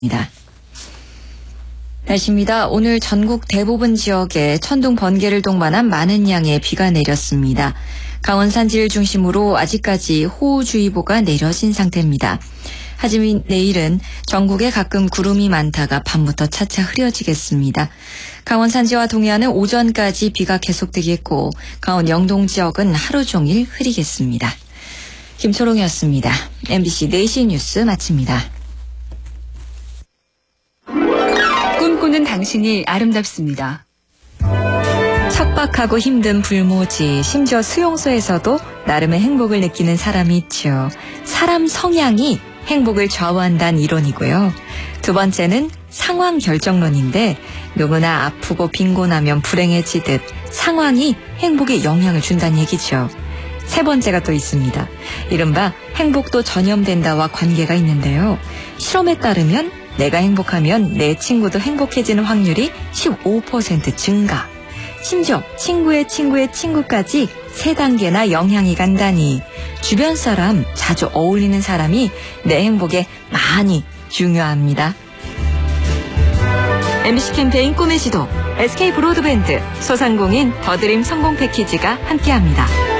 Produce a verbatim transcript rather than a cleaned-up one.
입니다. 날씨입니다. 오늘 전국 대부분 지역에 천둥 번개를 동반한 많은 양의 비가 내렸습니다. 강원 산지를 중심으로 아직까지 호우주의보가 내려진 상태입니다. 하지만 내일은 전국에 가끔 구름이 많다가 밤부터 차차 흐려지겠습니다. 강원 산지와 동해안은 오전까지 비가 계속되겠고 강원 영동 지역은 하루 종일 흐리겠습니다. 김초롱이었습니다. 엠비씨 네 시 뉴스 마칩니다. 꿈꾸는 당신이 아름답습니다. 척박하고 힘든 불모지, 심지어 수용소에서도 나름의 행복을 느끼는 사람이 있죠. 사람 성향이 행복을 좌우한다는 이론이고요. 두 번째는 상황 결정론인데 누구나 아프고 빈곤하면 불행해지듯 상황이 행복에 영향을 준다는 얘기죠. 세 번째가 또 있습니다. 이른바 행복도 전염된다와 관계가 있는데요. 실험에 따르면 내가 행복하면 내 친구도 행복해지는 확률이 십오 퍼센트 증가. 심지어 친구의 친구의 친구까지 세 단계나 영향이 간다니 주변 사람, 자주 어울리는 사람이 내 행복에 많이 중요합니다. 엠비씨 캠페인 꿈의 지도, 에스케이 브로드밴드, 소상공인 더드림 성공 패키지가 함께합니다.